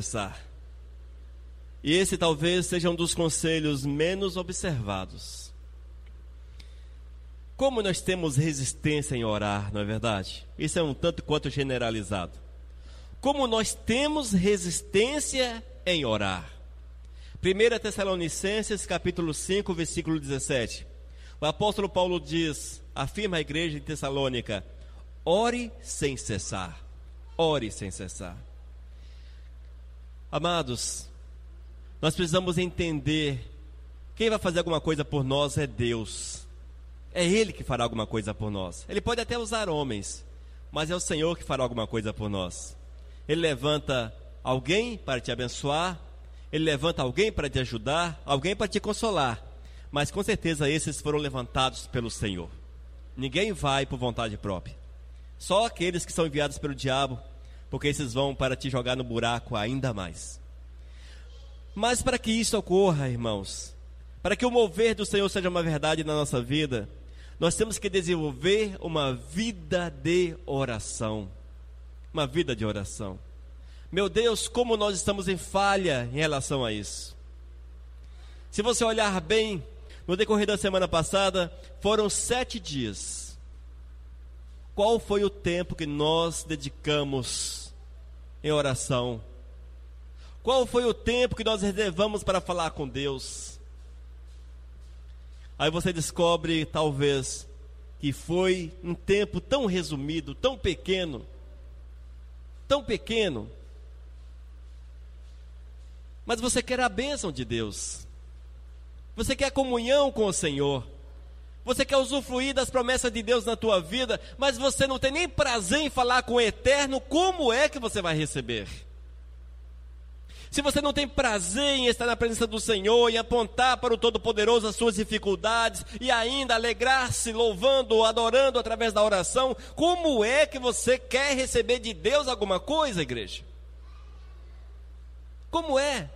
pensar. E esse talvez seja um dos conselhos menos observados. Como nós temos resistência em orar, não é verdade? Isso é um tanto quanto generalizado. Como nós temos resistência em orar. 1 Tessalonicenses capítulo 5, versículo 17. O apóstolo Paulo afirma à igreja de Tessalônica: ore sem cessar. Ore sem cessar. Amados, nós precisamos entender, quem vai fazer alguma coisa por nós é Deus. É Ele que fará alguma coisa por nós. Ele pode até usar homens, mas é o Senhor que fará alguma coisa por nós. Ele levanta alguém para te abençoar, Ele levanta alguém para te ajudar, alguém para te consolar, mas com certeza esses foram levantados pelo Senhor. Ninguém vai por vontade própria. Só aqueles que são enviados pelo diabo, porque esses vão para te jogar no buraco ainda mais. Mas para que isso ocorra, irmãos, para que o mover do Senhor seja uma verdade na nossa vida, nós temos que desenvolver uma vida de oração. Uma vida de oração. Meu Deus, como nós estamos em falha em relação a isso. Se você olhar bem, no decorrer da semana passada, foram 7 dias. Qual foi o tempo que nós dedicamos em oração? Qual foi o tempo que nós reservamos para falar com Deus? Aí você descobre, talvez, que foi um tempo tão resumido, tão pequeno, mas você quer a bênção de Deus, você quer a comunhão com o Senhor, você quer usufruir das promessas de Deus na tua vida, mas você não tem nem prazer em falar com o Eterno. Como é que você vai receber? Se você não tem prazer em estar na presença do Senhor, em apontar para o Todo-Poderoso as suas dificuldades e ainda alegrar-se louvando, adorando através da oração, como é que você quer receber de Deus alguma coisa, igreja? Como é?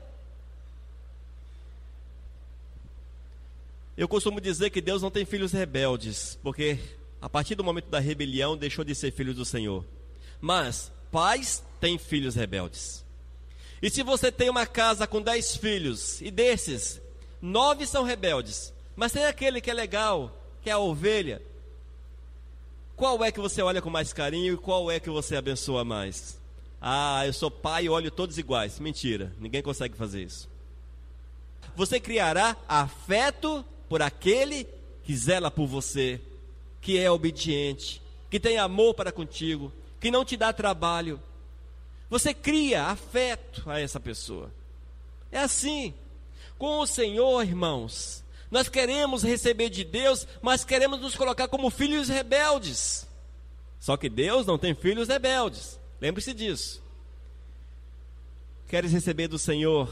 Eu costumo dizer que Deus não tem filhos rebeldes, porque a partir do momento da rebelião deixou de ser filho do Senhor. Mas pais têm filhos rebeldes. E se você tem uma casa com 10 filhos, e desses, 9 são rebeldes, mas tem aquele que é legal, que é a ovelha, qual é que você olha com mais carinho e qual é que você abençoa mais? Ah, eu sou pai e olho todos iguais. Mentira, ninguém consegue fazer isso. Você criará afeto por aquele que zela por você, que é obediente, que tem amor para contigo, que não te dá trabalho. Você cria afeto a essa pessoa. É assim. Com o Senhor, irmãos, nós queremos receber de Deus, mas queremos nos colocar como filhos rebeldes. Só que Deus não tem filhos rebeldes. Lembre-se disso. Queres receber do Senhor?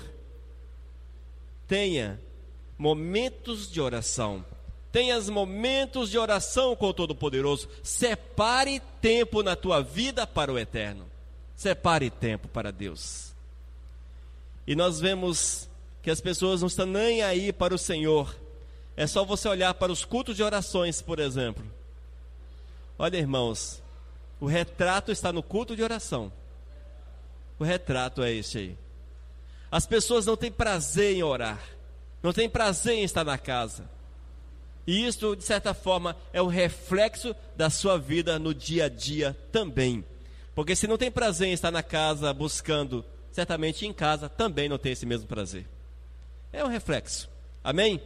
Tenha momentos de oração. Tenha momentos de oração com o Todo-Poderoso. Separe tempo na tua vida para o Eterno. Separe tempo para Deus. E nós vemos que as pessoas não estão nem aí para o Senhor. É só você olhar para os cultos de orações, por exemplo. Olha, irmãos, o retrato está no culto de oração. O retrato é esse aí. As pessoas não têm prazer em orar, não têm prazer em estar na casa. E isso, de certa forma, é o reflexo da sua vida no dia a dia também. Porque se não tem prazer em estar na casa buscando, certamente em casa também não tem esse mesmo prazer. É um reflexo. Amém?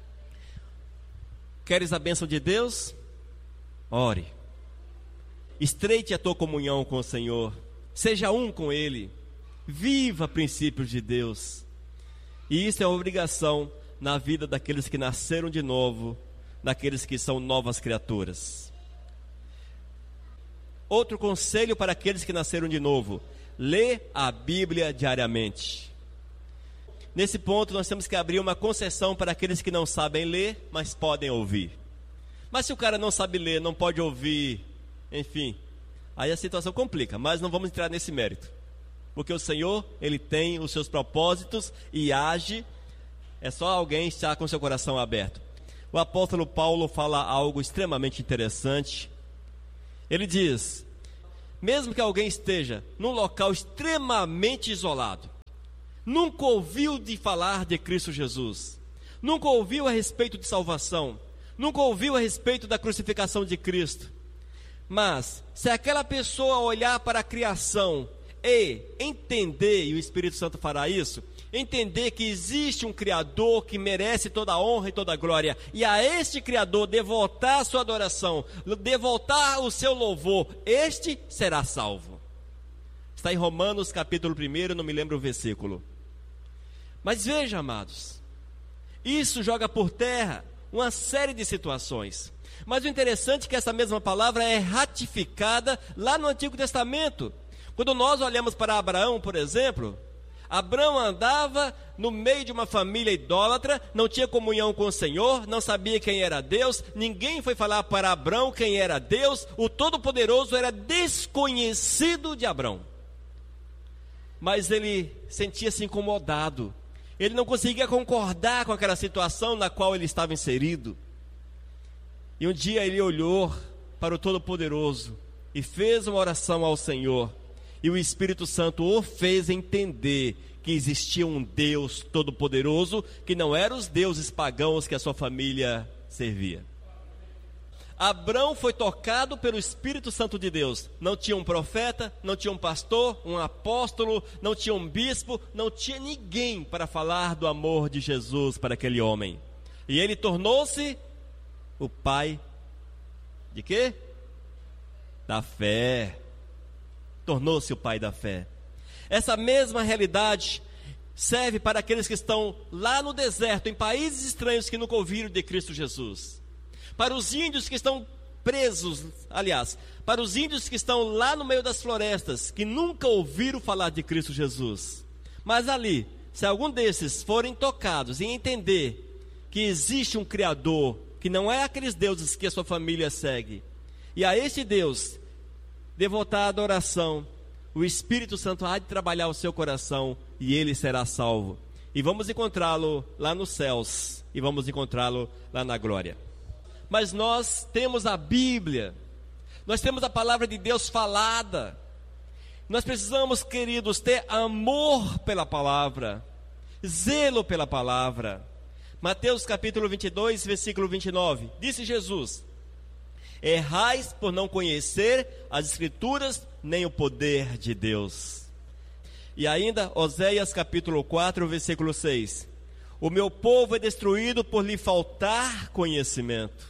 Queres a bênção de Deus? Ore. Estreite a tua comunhão com o Senhor. Seja um com Ele. Viva princípios de Deus. E isso é uma obrigação na vida daqueles que nasceram de novo, daqueles que são novas criaturas. Outro conselho para aqueles que nasceram de novo: lê a Bíblia diariamente. Nesse ponto nós temos que abrir uma concessão para aqueles que não sabem ler, mas podem ouvir. Mas se o cara não sabe ler, não pode ouvir, enfim, aí a situação complica, mas não vamos entrar nesse mérito. Porque o Senhor, Ele tem os seus propósitos e age, é só alguém estar com seu coração aberto. O apóstolo Paulo fala algo extremamente interessante. Ele diz: mesmo que alguém esteja num local extremamente isolado, nunca ouviu de falar de Cristo Jesus, nunca ouviu a respeito de salvação, nunca ouviu a respeito da crucificação de Cristo. Mas, se aquela pessoa olhar para a criação e entender, e o Espírito Santo fará isso, entender que existe um Criador que merece toda a honra e toda a glória, e a este Criador devotar a sua adoração, devotar o seu louvor, este será salvo. Está em Romanos capítulo 1, não me lembro o versículo. Mas veja, amados, isso joga por terra uma série de situações. Mas o interessante é que essa mesma palavra é ratificada lá no Antigo Testamento. Quando nós olhamos para Abraão, por exemplo, Abraão andava no meio de uma família idólatra, não tinha comunhão com o Senhor, não sabia quem era Deus, ninguém foi falar para Abraão quem era Deus, o Todo-Poderoso era desconhecido de Abraão. Mas ele sentia-se incomodado, ele não conseguia concordar com aquela situação na qual ele estava inserido. E um dia ele olhou para o Todo-Poderoso e fez uma oração ao Senhor. E o Espírito Santo o fez entender que existia um Deus Todo-Poderoso, que não eram os deuses pagãos que a sua família servia. Abraão foi tocado pelo Espírito Santo de Deus. Não tinha um profeta, não tinha um pastor, um apóstolo, não tinha um bispo, não tinha ninguém para falar do amor de Jesus para aquele homem. E ele tornou-se o pai de quê? Da fé. Tornou-se o pai da fé. Essa mesma realidade serve para aqueles que estão lá no deserto, em países estranhos que nunca ouviram de Cristo Jesus. Para os índios que estão presos, aliás, para os índios que estão lá no meio das florestas, que nunca ouviram falar de Cristo Jesus. Mas ali, se algum desses forem tocados e entender que existe um Criador, que não é aqueles deuses que a sua família segue, e a este Deus devotar a adoração, o Espírito Santo há de trabalhar o seu coração e ele será salvo. E vamos encontrá-lo lá nos céus, e vamos encontrá-lo lá na glória. Mas nós temos a Bíblia, nós temos a palavra de Deus falada. Nós precisamos, queridos, ter amor pela palavra, zelo pela palavra. Mateus capítulo 22, versículo 29, disse Jesus: errais por não conhecer as Escrituras, nem o poder de Deus. E ainda, Oséias capítulo 4, versículo 6. O meu povo é destruído por lhe faltar conhecimento.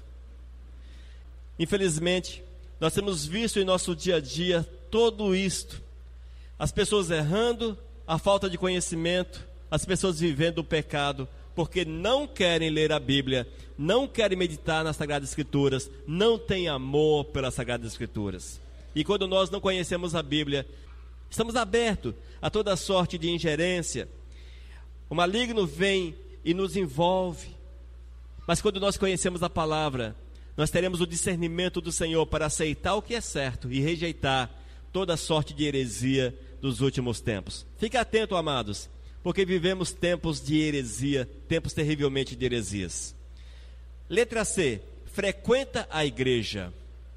Infelizmente, nós temos visto em nosso dia a dia tudo isto. As pessoas errando, a falta de conhecimento, as pessoas vivendo o pecado, porque não querem ler a Bíblia, não querem meditar nas Sagradas Escrituras, não têm amor pelas Sagradas Escrituras. E quando nós não conhecemos a Bíblia, estamos abertos a toda sorte de ingerência. O maligno vem e nos envolve. Mas quando nós conhecemos a palavra, nós teremos o discernimento do Senhor para aceitar o que é certo e rejeitar toda sorte de heresia dos últimos tempos. Fique atento, amados, porque vivemos tempos de heresia, tempos terrivelmente de heresias. Letra C, frequenta a igreja.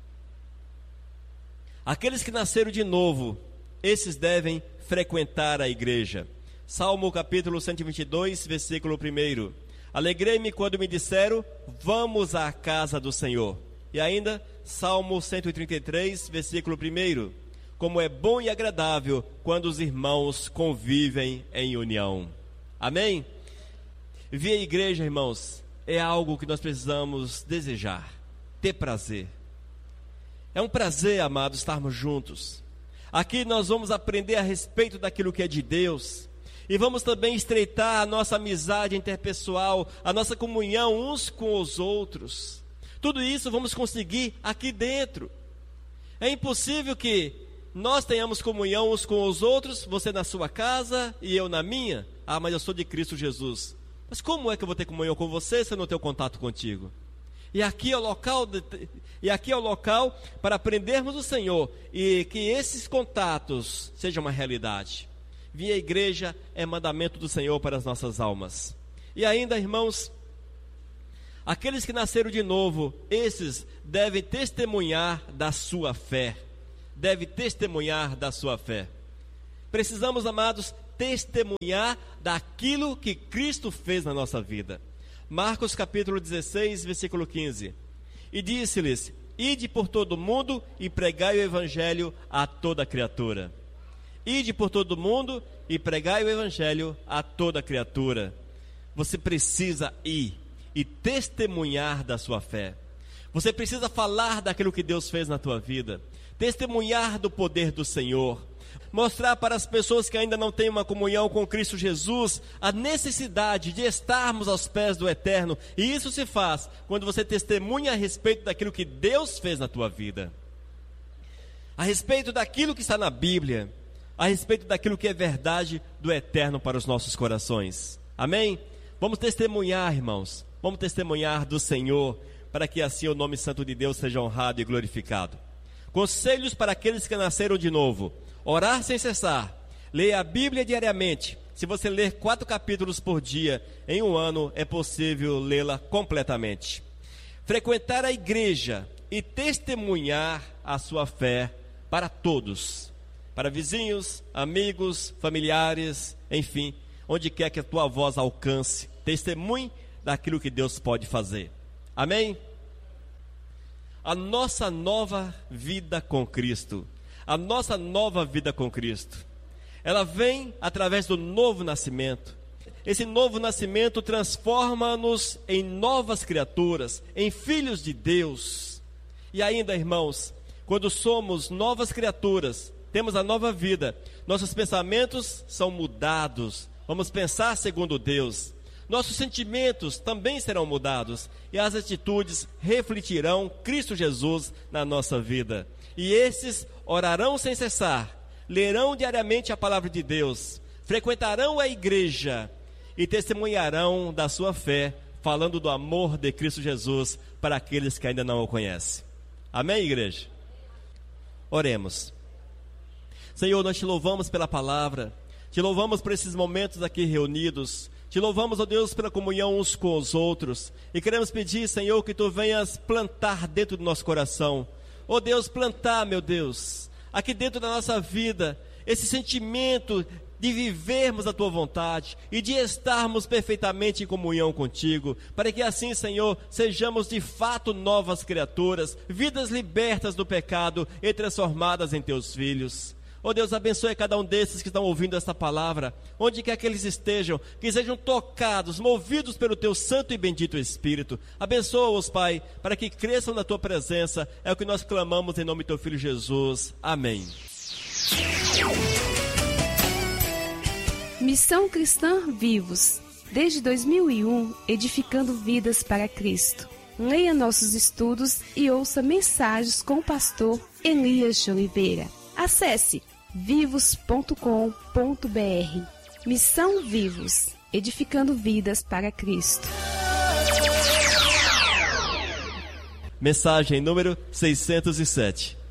Aqueles que nasceram de novo, esses devem frequentar a igreja. Salmo capítulo 122, versículo 1. Alegrei-me quando me disseram, vamos à casa do Senhor. E ainda, Salmo 133, versículo 1. Como é bom e agradável quando os irmãos convivem em união. Amém? Vir à igreja, irmãos, é algo que nós precisamos desejar, ter prazer. É um prazer, amados, estarmos juntos. Aqui nós vamos aprender a respeito daquilo que é de Deus. E vamos também estreitar a nossa amizade interpessoal, a nossa comunhão uns com os outros. Tudo isso vamos conseguir aqui dentro. É impossível que nós tenhamos comunhão uns com os outros, você na sua casa e eu na minha. Ah, mas eu sou de Cristo Jesus. Mas como é que eu vou ter comunhão com você se eu não tenho contato contigo? E aqui é o local para aprendermos o Senhor e que esses contatos sejam uma realidade. Vir à igreja é mandamento do Senhor para as nossas almas. E ainda, irmãos, aqueles que nasceram de novo, esses devem testemunhar da sua fé. Deve testemunhar da sua fé. Precisamos, amados, testemunhar daquilo que Cristo fez na nossa vida. Marcos capítulo 16, versículo 15. E disse-lhes: ide por todo o mundo e pregai o evangelho a toda criatura. Ide por todo o mundo e pregai o evangelho a toda criatura. Você precisa ir e testemunhar da sua fé. Você precisa falar daquilo que Deus fez na tua vida. Testemunhar do poder do Senhor. Mostrar para as pessoas que ainda não têm uma comunhão com Cristo Jesus a necessidade de estarmos aos pés do Eterno. E isso se faz quando você testemunha a respeito daquilo que Deus fez na tua vida, a respeito daquilo que está na Bíblia, a respeito daquilo que é verdade do Eterno para os nossos corações. Amém? Vamos testemunhar, irmãos. Vamos testemunhar do Senhor, para que assim o nome santo de Deus seja honrado e glorificado. Conselhos para aqueles que nasceram de novo: orar sem cessar, leia a Bíblia diariamente. Se você ler 4 capítulos por dia, em um ano é possível lê-la completamente. Frequentar a igreja e testemunhar a sua fé para todos, para vizinhos, amigos, familiares, enfim, onde quer que a tua voz alcance, testemunhe daquilo que Deus pode fazer. Amém? A nossa nova vida com Cristo, a nossa nova vida com Cristo, ela vem através do novo nascimento. Esse novo nascimento transforma-nos em novas criaturas, em filhos de Deus. E ainda, irmãos, quando somos novas criaturas, temos a nova vida, nossos pensamentos são mudados, vamos pensar segundo Deus. Nossos sentimentos também serão mudados e as atitudes refletirão Cristo Jesus na nossa vida. E esses orarão sem cessar, lerão diariamente a palavra de Deus, frequentarão a igreja e testemunharão da sua fé, falando do amor de Cristo Jesus para aqueles que ainda não o conhecem. Amém, igreja? Oremos. Senhor, nós te louvamos pela palavra, te louvamos por esses momentos aqui reunidos. Te louvamos, ó Deus, pela comunhão uns com os outros. E queremos pedir, Senhor, que Tu venhas plantar dentro do nosso coração. Ó Deus, plantar, meu Deus, aqui dentro da nossa vida, esse sentimento de vivermos a Tua vontade e de estarmos perfeitamente em comunhão contigo. Para que assim, Senhor, sejamos de fato novas criaturas, vidas libertas do pecado e transformadas em Teus filhos. Oh Deus, abençoe cada um desses que estão ouvindo esta palavra, onde quer que eles estejam, que sejam tocados, movidos pelo Teu santo e bendito Espírito. Abençoa-os, Pai, para que cresçam na Tua presença. É o que nós clamamos em nome do Teu Filho Jesus. Amém. Missão Cristã Vivos, desde 2001, edificando vidas para Cristo. Leia nossos estudos e ouça mensagens com o pastor Elias de Oliveira. Acesse vivos.com.br. Missão Vivos, edificando vidas para Cristo. Mensagem número 607.